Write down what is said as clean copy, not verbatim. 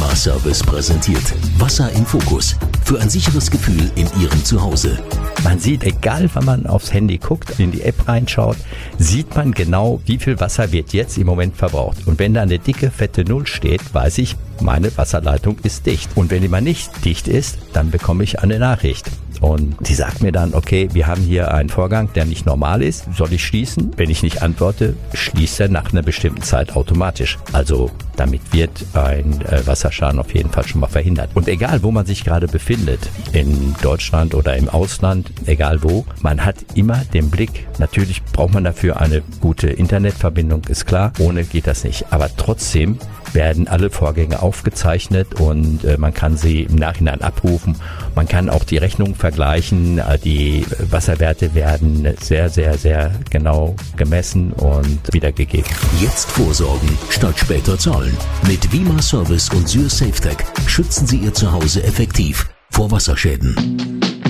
Wima Service präsentiert Wasser im Fokus. Für ein sicheres Gefühl in Ihrem Zuhause. Man sieht, egal wann man aufs Handy guckt, in die App reinschaut, sieht man genau, wie viel Wasser wird jetzt im Moment verbraucht. Und wenn da eine dicke, fette Null steht, weiß ich, meine Wasserleitung ist dicht. Und wenn die mal nicht dicht ist, dann bekomme ich eine Nachricht. Und die sagt mir dann, okay, wir haben hier einen Vorgang, der nicht normal ist. Soll ich schließen? Wenn ich nicht antworte, schließt er nach einer bestimmten Zeit automatisch. Also damit wird ein Wasserschaden auf jeden Fall schon mal verhindert. Und egal, wo man sich gerade befindet, in Deutschland oder im Ausland, egal wo, man hat immer den Blick. Natürlich braucht man dafür eine gute Internetverbindung, ist klar. Ohne geht das nicht. Aber trotzdem werden alle Vorgänge aufgezeichnet und man kann sie im Nachhinein abrufen. Man kann auch die Rechnung vergleichen. Die Wasserwerte werden sehr, sehr, sehr genau gemessen und wiedergegeben. Jetzt vorsorgen, statt später zahlen. Mit Wima Service und SüreSafeTech schützen Sie Ihr Zuhause effektiv vor Wasserschäden.